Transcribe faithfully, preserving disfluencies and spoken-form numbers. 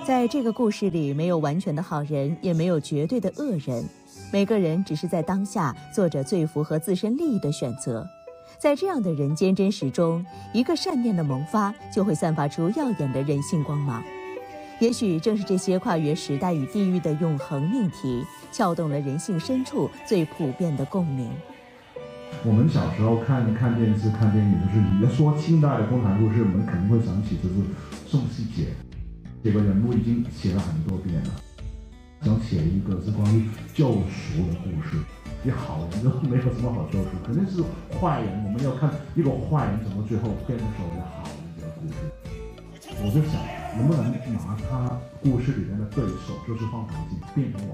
在这个故事里，没有完全的好人，也没有绝对的恶人，每个人只是在当下做着最符合自身利益的选择。在这样的人间真实中，一个善念的萌发，就会散发出耀眼的人性光芒。也许正是这些跨越时代与地域的永恒命题，撬动了人性深处最普遍的共鸣。 我们小时候看看电视、看电影，就是你要说近代的共产故事，我们肯定会想起就是宋希杰，这个人物已经写了很多遍了。想写一个是关于救赎的故事，你好人都没有什么好救赎，肯定是坏人。我们要看一个坏人怎么最后变成所谓的好人这个故事。我就想，能不能拿他故事里面的对手，就是放黄金，变成我。